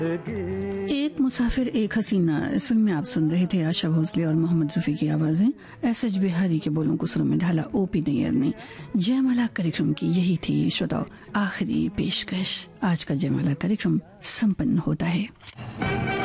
एक मुसाफिर एक हसीना, इस फिल्म में आप सुन रहे थे आशा भोसले और मोहम्मद रफी की आवाजें। एस.एच. बिहारी के बोलों को सुरों में ढाला ओ.पी. नैयर ने। जयमाला कार्यक्रम की यही थी श्रोताओं आखिरी पेशकश। आज का जयमाला कार्यक्रम संपन्न होता है।